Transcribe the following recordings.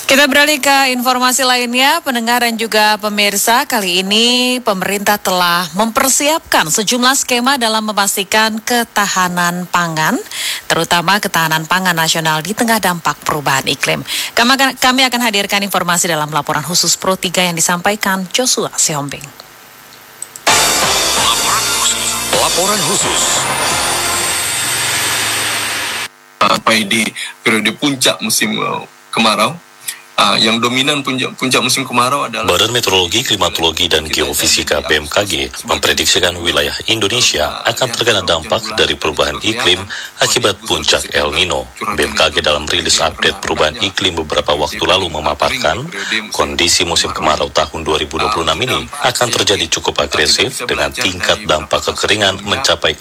Kita beralih ke informasi lainnya, pendengar dan juga pemirsa. Kali ini pemerintah telah mempersiapkan sejumlah skema dalam memastikan ketahanan pangan, terutama ketahanan pangan nasional di tengah dampak perubahan iklim. Kami akan hadirkan informasi dalam laporan khusus Pro 3 yang disampaikan Joshua Sihombing. Laporan khusus. Di periode puncak musim kemarau, yang dominan puncak musim kemarau adalah Badan Meteorologi, Klimatologi, dan Geofisika BMKG memprediksikan wilayah Indonesia akan terkena dampak dari perubahan iklim akibat puncak El Nino. BMKG dalam rilis update perubahan iklim beberapa waktu lalu memaparkan kondisi musim kemarau tahun 2026 ini akan terjadi cukup agresif dengan tingkat dampak kekeringan mencapai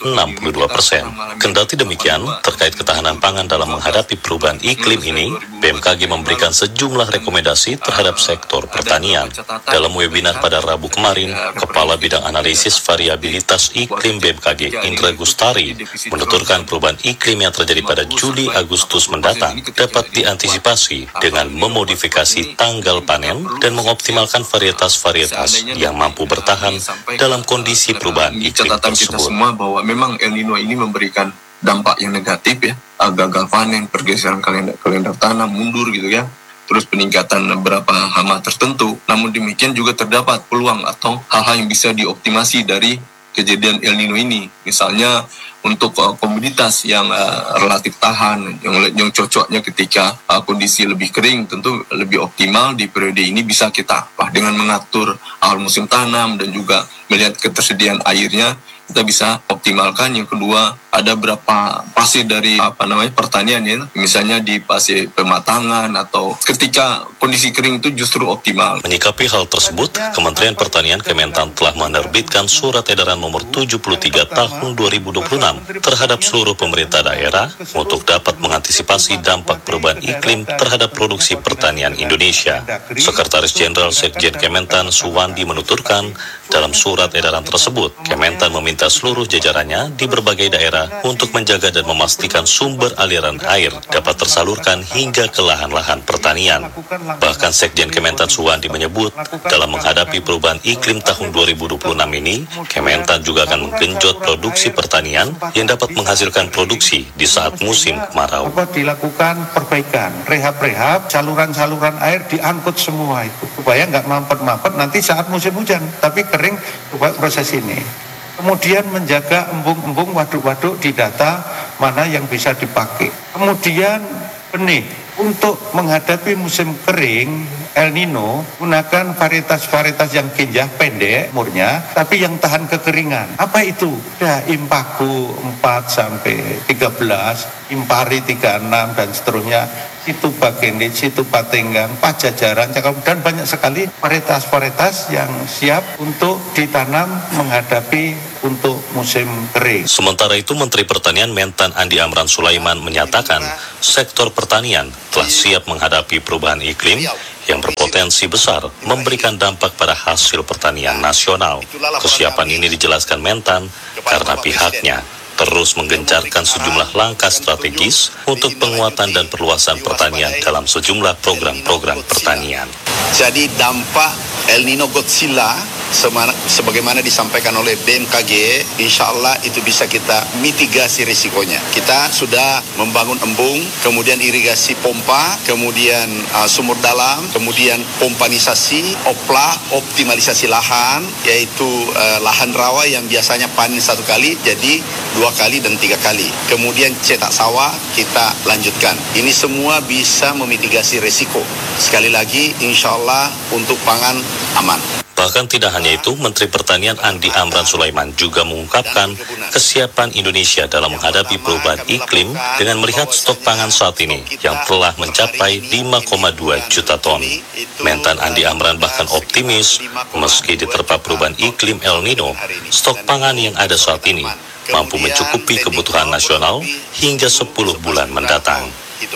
62%. Kendati demikian, terkait ketahanan pangan dalam menghadapi perubahan iklim ini, BMKG memberikan sejumlah rekomendasi terhadap sektor pertanian. Dalam webinar pada Rabu kemarin, Kepala Bidang Analisis Variabilitas Iklim BMKG Indra Gustari menuturkan perubahan iklim yang terjadi pada Juli-Agustus mendatang dapat diantisipasi dengan memodifikasi tanggal panen dan mengoptimalkan varietas-varietas yang mampu bertahan dalam kondisi perubahan iklim tersebut. Kita semua bahwa memang El Nino ini memberikan dampak yang negatif ya, gagal panen, pergeseran kalender tanam mundur gitu ya. Terus peningkatan beberapa hama tertentu. Namun demikian juga terdapat peluang atau hal-hal yang bisa dioptimasi dari kejadian El Nino ini. Misalnya untuk komoditas yang relatif tahan, yang cocoknya ketika kondisi lebih kering, tentu lebih optimal di periode ini bisa kita dengan mengatur awal musim tanam dan juga melihat ketersediaan airnya, kita bisa optimalkan. Yang kedua, ada berapa fase dari pertanian ya, misalnya di fase pematangan atau ketika kondisi kering itu justru optimal. Menyikapi hal tersebut, Kementerian Pertanian Kementan telah menerbitkan Surat Edaran Nomor 73 Tahun 2026 terhadap seluruh pemerintah daerah untuk dapat mengantisipasi dampak perubahan iklim terhadap produksi pertanian Indonesia. Sekretaris Jenderal Sekjen Kementan Suwandi menuturkan, dalam surat edaran tersebut, Kementan meminta seluruh jajarannya di berbagai daerah untuk menjaga dan memastikan sumber aliran air dapat tersalurkan hingga ke lahan-lahan pertanian. Bahkan Sekjen Kementan Suwandi menyebut, dalam menghadapi perubahan iklim tahun 2026 ini, Kementan juga akan menggenjot produksi pertanian yang dapat menghasilkan produksi di saat musim kemarau. Dilakukan perbaikan, rehab-rehab, saluran-saluran air diangkut semua itu, supaya nggak mampet-mampet nanti saat musim hujan, tapi kering supaya proses ini. Kemudian menjaga embung-embung, waduk-waduk di data mana yang bisa dipakai. Kemudian benih, untuk menghadapi musim kering El Nino, gunakan varietas-varietas yang kinjah pendek umurnya, tapi yang tahan kekeringan. Apa itu? Ya, Impagu 4 sampai 13, Impari 36 dan seterusnya. Situ Bagendit, Situ Patenggang, Pajajaran, dan banyak sekali varietas-varietas yang siap untuk ditanam menghadapi untuk musim kering. Sementara itu, Menteri Pertanian Mentan Andi Amran Sulaiman menyatakan sektor pertanian telah siap menghadapi perubahan iklim yang berpotensi besar memberikan dampak pada hasil pertanian nasional. Kesiapan ini dijelaskan Mentan karena pihaknya terus menggencarkan sejumlah langkah strategis untuk penguatan dan perluasan pertanian dalam sejumlah program-program pertanian. Jadi dampak El Nino Godzilla sebagaimana disampaikan oleh BMKG, insya Allah itu bisa kita mitigasi risikonya. Kita sudah membangun embung, kemudian irigasi pompa, kemudian sumur dalam, kemudian pompanisasi, optimalisasi lahan, yaitu lahan rawa yang biasanya panen 1 kali, jadi 2 kali dan 3 kali. Kemudian cetak sawah kita lanjutkan. Ini semua bisa memitigasi risiko. Sekali lagi, insya Allah untuk pangan aman. Bahkan tidak hanya itu, Menteri Pertanian Andi Amran Sulaiman juga mengungkapkan kesiapan Indonesia dalam menghadapi perubahan iklim dengan melihat stok pangan saat ini yang telah mencapai 5,2 juta ton. Mentan Andi Amran bahkan optimis, meski diterpa perubahan iklim El Nino, stok pangan yang ada saat ini mampu mencukupi kebutuhan nasional hingga 10 bulan mendatang.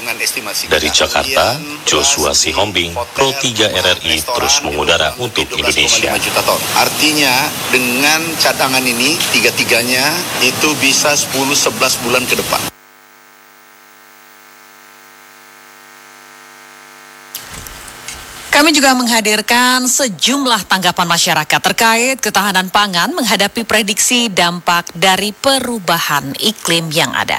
Dari Jakarta, Joshua Sihombing, Pro 3 RRI terus mengudara untuk Indonesia. Artinya dengan cadangan ini, tiga-tiganya itu bisa 10-11 bulan ke depan. Kami juga menghadirkan sejumlah tanggapan masyarakat terkait ketahanan pangan menghadapi prediksi dampak dari perubahan iklim yang ada.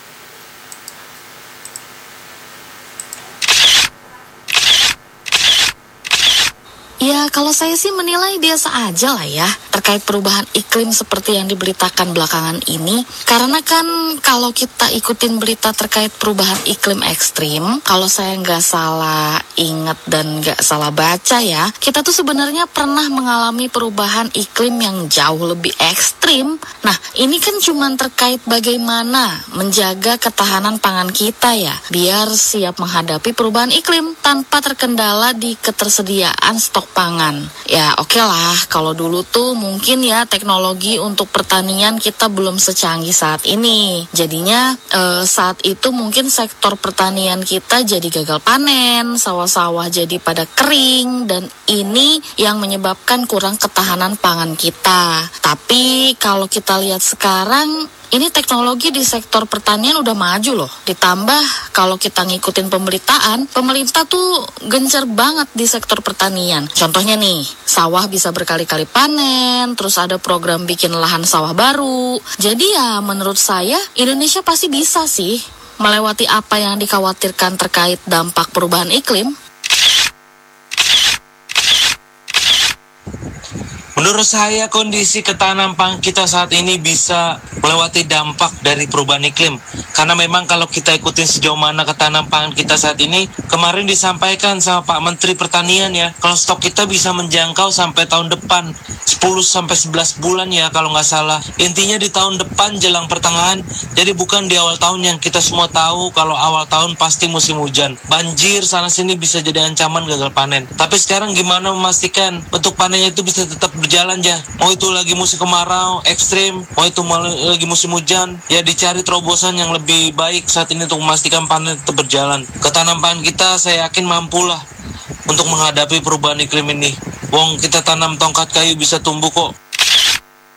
Ya, kalau saya sih menilai biasa aja lah ya terkait perubahan iklim seperti yang diberitakan belakangan ini. Karena kan kalau kita ikutin berita terkait perubahan iklim ekstrim, kalau saya nggak salah ingat dan nggak salah baca ya, kita tuh sebenarnya pernah mengalami perubahan iklim yang jauh lebih ekstrim. Nah, ini kan cuma terkait bagaimana menjaga ketahanan pangan kita ya, biar siap menghadapi perubahan iklim tanpa terkendala di ketersediaan stok pangan. Ya oke lah, kalau dulu tuh mungkin ya teknologi untuk pertanian kita belum secanggih saat ini. Jadinya saat itu mungkin sektor pertanian kita jadi gagal panen, sawah-sawah jadi pada kering, dan ini yang menyebabkan kurang ketahanan pangan kita. Tapi kalau kita lihat sekarang, ini teknologi di sektor pertanian udah maju loh. Ditambah kalau kita ngikutin pemberitaan, pemerintah tuh gencar banget di sektor pertanian. Contohnya nih, sawah bisa berkali-kali panen, terus ada program bikin lahan sawah baru. Jadi ya menurut saya Indonesia pasti bisa sih melewati apa yang dikhawatirkan terkait dampak perubahan iklim. Menurut saya kondisi ketahanan pangan kita saat ini bisa melewati dampak dari perubahan iklim. Karena memang kalau kita ikutin sejauh mana ketahanan pangan kita saat ini, kemarin disampaikan sama Pak Menteri Pertanian ya, kalau stok kita bisa menjangkau sampai tahun depan 10-11 bulan ya kalau nggak salah. Intinya di tahun depan jelang pertengahan, jadi bukan di awal tahun yang kita semua tahu kalau awal tahun pasti musim hujan. Banjir sana sini bisa jadi ancaman gagal panen. Tapi sekarang gimana memastikan untuk panennya itu bisa tetap berjalan ya, mau itu lagi musim kemarau ekstrim, mau itu lagi musim hujan, ya dicari terobosan yang lebih baik saat ini untuk memastikan panen tetap berjalan. Ketahanan pangan kita saya yakin mampulah untuk menghadapi perubahan iklim ini. Wong kita tanam tongkat kayu bisa tumbuh kok.